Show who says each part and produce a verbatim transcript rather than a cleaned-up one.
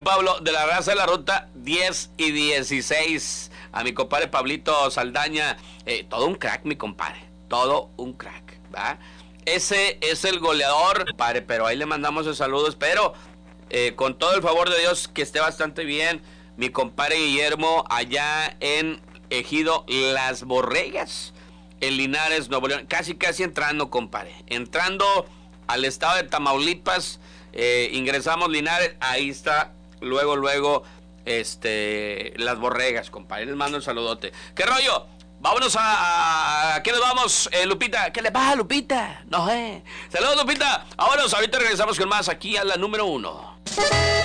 Speaker 1: Pablo, de la raza de la ruta diez y dieciséis, a mi compadre Pablito Saldaña, eh, todo un crack, mi compadre, todo un crack, ¿va? Ese es el goleador, compadre, pero ahí le mandamos el saludo, espero, eh, con todo el favor de Dios, que esté bastante bien, mi compadre Guillermo, allá en Ejido Las Borregas, en Linares, Nuevo León, casi casi entrando, compadre, entrando al estado de Tamaulipas, eh, ingresamos Linares, ahí está. Luego, luego, este, Las Borregas, compadre. Les mando un saludote. ¿Qué rollo? Vámonos a... a, a ¿qué les vamos, eh, Lupita? ¿Qué le pasa, Lupita? No sé. Saludos, Lupita. Vámonos, ahorita regresamos con más aquí a la número uno.